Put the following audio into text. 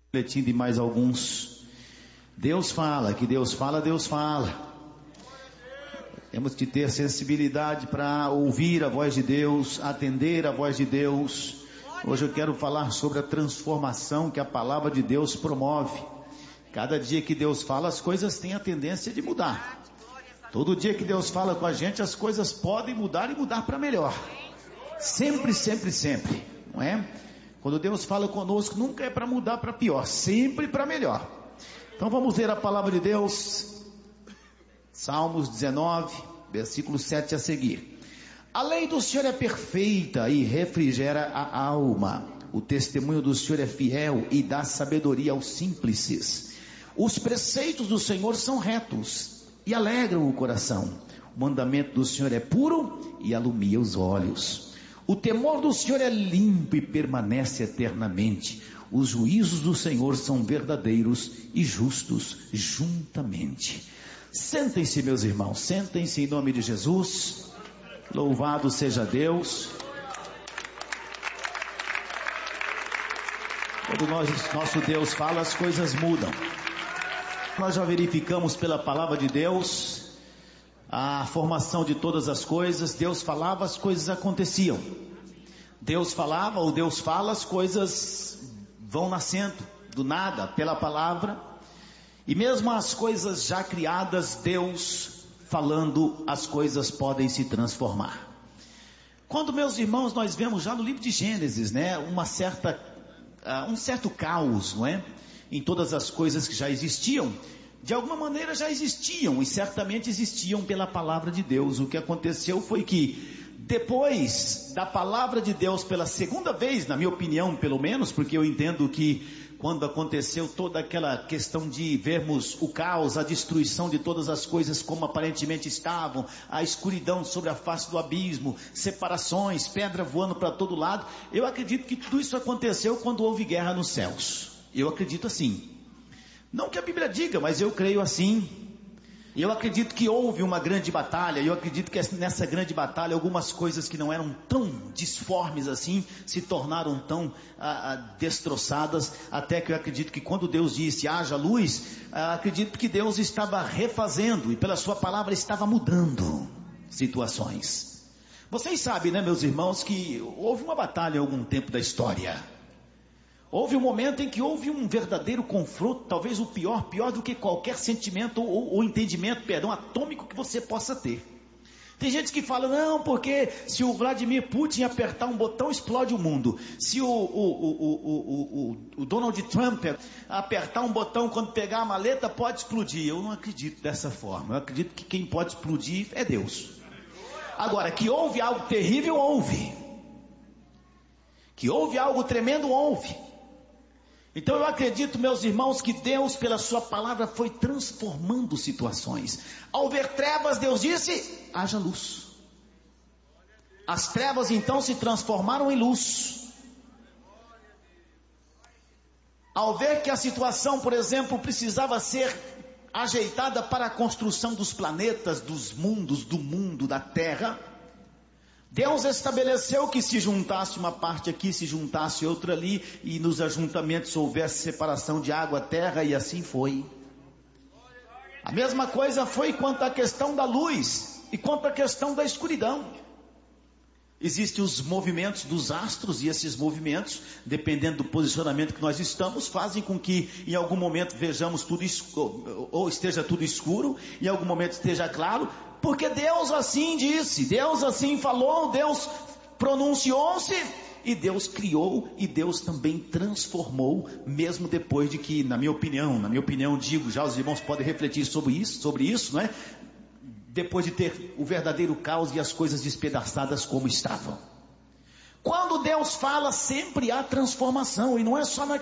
Refletindo em mais alguns. Deus fala, que Deus fala, Deus fala. Temos que ter sensibilidade para ouvir a voz de Deus, atender a voz de Deus. Hoje eu quero falar sobre a transformação que a palavra de Deus promove. Cada dia que Deus fala, as coisas têm a tendência de mudar. Todo dia que Deus fala com a gente, as coisas podem mudar e mudar para melhor. Sempre, sempre, sempre, não é? Quando Deus fala conosco, nunca é para mudar para pior, sempre para melhor. Então vamos ler a palavra de Deus, Salmos 19, versículo 7 a seguir. A lei do Senhor é perfeita e refrigera a alma. O testemunho do Senhor é fiel e dá sabedoria aos simples. Os preceitos do Senhor são retos e alegram o coração. O mandamento do Senhor é puro e alumia os olhos. O temor do Senhor é limpo e permanece eternamente. Os juízos do Senhor são verdadeiros e justos juntamente. Sentem-se, meus irmãos, sentem-se em nome de Jesus. Louvado seja Deus. Quando nosso Deus fala, as coisas mudam. Nós já verificamos pela palavra de Deus a formação de todas as coisas. Deus falava, as coisas aconteciam. Deus falava ou Deus fala, as coisas vão nascendo do nada pela palavra. E mesmo as coisas já criadas, Deus falando, as coisas podem se transformar. Quando, meus irmãos, nós vemos já no livro de Gênesis, né, um certo caos, não é? Em todas as coisas que já existiam, de alguma maneira já existiam, e certamente existiam pela palavra de Deus. O que aconteceu foi que, depois da palavra de Deus pela segunda vez, na minha opinião pelo menos, porque eu entendo que quando aconteceu toda aquela questão de vermos o caos, a destruição de todas as coisas como aparentemente estavam, a escuridão sobre a face do abismo, separações, pedra voando para todo lado, eu acredito que tudo isso aconteceu quando houve guerra nos céus. Eu acredito assim. Não que a Bíblia diga, mas eu creio assim. Eu acredito que houve uma grande batalha. Eu acredito que nessa grande batalha algumas coisas que não eram tão disformes assim se tornaram tão destroçadas, até que eu acredito que quando Deus disse haja luz, acredito que Deus estava refazendo e pela sua palavra estava mudando situações. Vocês sabem, né, meus irmãos, que houve uma batalha em algum tempo da história. Houve um momento em que houve um verdadeiro confronto, talvez o pior do que qualquer sentimento ou entendimento, atômico que você possa ter. Tem gente que fala, não, porque se o Vladimir Putin apertar um botão, explode o mundo. Se o Donald Trump apertar um botão quando pegar a maleta, pode explodir. Eu não acredito dessa forma. Eu acredito que quem pode explodir é Deus. Agora, que houve algo terrível, houve. Que houve algo tremendo, houve. Então eu acredito, meus irmãos, que Deus pela sua palavra foi transformando situações. Ao ver trevas, Deus disse, haja luz. As trevas então se transformaram em luz. Ao ver que a situação, por exemplo, precisava ser ajeitada para a construção dos planetas, dos mundos, do mundo, da terra, Deus estabeleceu que se juntasse uma parte aqui, se juntasse outra ali, e nos ajuntamentos houvesse separação de água, terra, e assim foi. A mesma coisa foi quanto à questão da luz e quanto à questão da escuridão. Existem os movimentos dos astros, e esses movimentos, dependendo do posicionamento que nós estamos, fazem com que em algum momento vejamos tudo escuro, ou esteja tudo escuro, em algum momento esteja claro, porque Deus assim disse, Deus assim falou, Deus pronunciou-se, e Deus criou, e Deus também transformou, mesmo depois de que, na minha opinião, digo, já os irmãos podem refletir sobre isso, não é? Depois de ter o verdadeiro caos e as coisas despedaçadas como estavam. Quando Deus fala, sempre há transformação, e não é só na